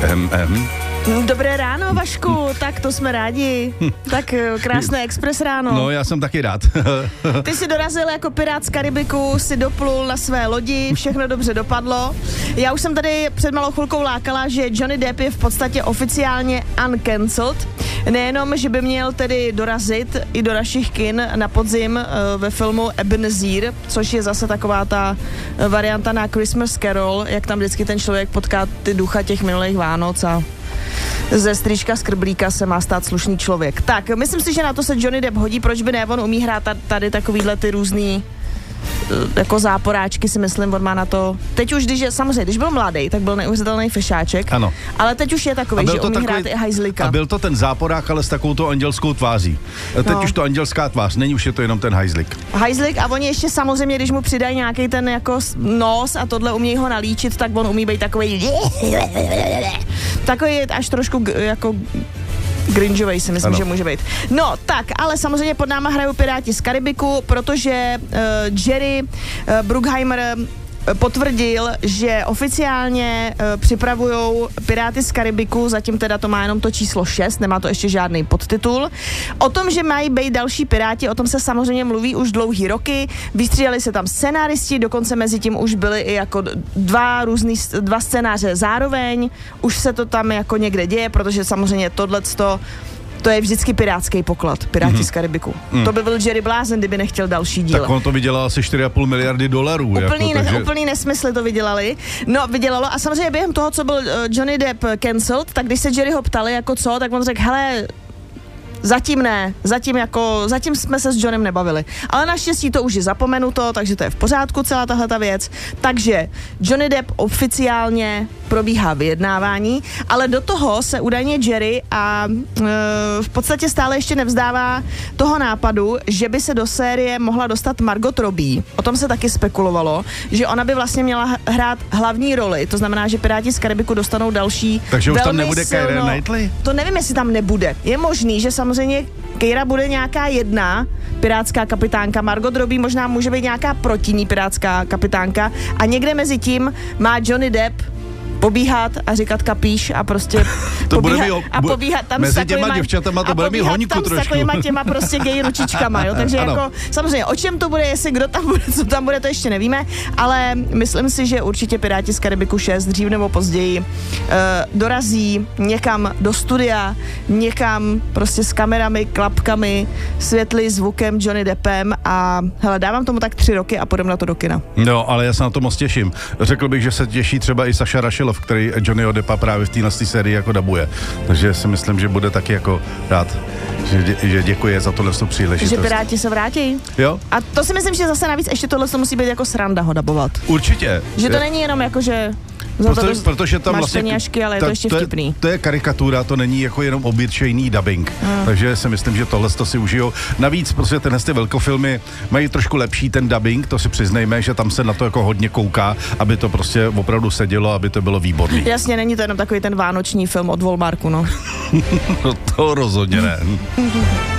Dobré ráno, Vašku, tak to jsme rádi. Tak krásné Express ráno. No, já jsem taky rád. Ty jsi dorazil jako pirát z Karibiku, si doplul na své lodi, všechno dobře dopadlo. Já už jsem tady před malou chvilkou lákala, že Johnny Depp je v podstatě oficiálně uncancelled. Nejenom, že by měl tedy dorazit i do našich kin na podzim ve filmu Ebenezer, což je zase taková ta varianta na Christmas Carol, jak tam vždycky ten člověk potká ty ducha těch minulých Vánoc a ze strýčka skrblíka se má stát slušný člověk. Tak, myslím si, že na to se Johnny Depp hodí, proč by ne, on umí hrát tady takovýhle ty různý jako záporáčky, si myslím, on má na to. Teď už, když byl mladý, tak byl neuvěřitelný fešáček. Ano. Ale teď už je takový, že umí hrát i hajzlika. A byl to ten záporák, ale s takovou andělskou tváří. Teď už to andělská tvář, není, už je to jenom ten hajzlik. Hajzlik a oni ještě samozřejmě, když mu přidají nějaký ten jako nos a tohle umí ho nalíčit, tak on umí být takový až trošku jako Gringeovej si myslím, že může být. No, tak, ale samozřejmě pod náma hrajou Piráti z Karibiku, protože Jerry Bruckheimer potvrdil, že oficiálně připravujou Piráty z Karibiku, zatím teda to má jenom to číslo 6, nemá to ještě žádný podtitul. O tom, že mají být další Piráti, o tom se samozřejmě mluví už dlouhý roky, vystřídali se tam scenáristi, dokonce mezi tím už byly i jako dva scénáře zároveň, už se to tam jako někde děje, protože samozřejmě to je vždycky pirátský poklad, Piráti z Karibiku. To by byl Jerry blázen, kdyby nechtěl další díl. Tak on to vydělal asi 4,5 miliardy dolarů. Úplný nesmysly to vydělalo a samozřejmě během toho, co byl Johnny Depp cancelled, tak když se Jerryho ptali jako co, tak on řekl, hele, zatím jsme se s Johnem nebavili. Ale naštěstí to už je zapomenuto, takže to je v pořádku celá tahleta věc. Takže Johnny Depp oficiálně probíhá vyjednávání, ale do toho se údajně Jerry a v podstatě stále ještě nevzdává toho nápadu, že by se do série mohla dostat Margot Robbie. O tom se taky spekulovalo, že ona by vlastně měla hrát hlavní roli, to znamená, že Piráti z Karibiku dostanou další. Takže už tam nebude Keira Knightley? To nevím, jestli tam nebude. Je možný, že samozřejmě Keira bude nějaká jedna pirátská kapitánka, Margot Robbie možná může být nějaká protiní pirátská kapitánka a někde mezi tím má Johnny Depp pobíhat a říkat kapíš a prostě pobíhat tam mezi těma děvčatama to bude mít honíku trošku. S takovýma těma prostě gay ručičkama, jo, takže jako samozřejmě o čem to bude, jestli kdo tam bude, co tam bude, to ještě nevíme, ale myslím si, že určitě Piráti z Karibiku 6 dřív nebo později dorazí někam do studia, někam prostě s kamerami, klapkami, světly, zvukem, Johnny Deppem a hele, dávám tomu tak 3 roky a půjdem na to do kina. No, ale já se na to moc těším. Řekl bych, že se těší třeba i Saša Rašilov, který Johnnyho Deppa právě v téhle sérii jako dabuje. Takže si myslím, že bude taky jako rád, že děkuje za tohle příležitost. Že Piráti se vrátí. Jo. A to si myslím, že zase navíc ještě tohle musí být jako sranda ho dabovat. Určitě. Že to není jenom jako, že protože tam máš vlastně peněžky, ale je to ještě vtipný. To je karikatura, to není jako jenom obyčejný dubbing. Takže si myslím, že tohle si užijou. Navíc prostě tyhle velkofilmy mají trošku lepší ten dubbing, to si přiznejme, že tam se na to jako hodně kouká, aby to prostě opravdu sedělo, aby to bylo výborný. Jasně, není to jenom takový ten vánoční film od Volmarku, no. No to rozhodně ne.